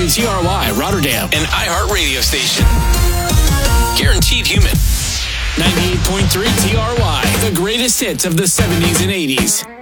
TRY Rotterdam, an iHeart radio station. Guaranteed human. 98.3 TRY, the greatest hits of the 70s and 80s.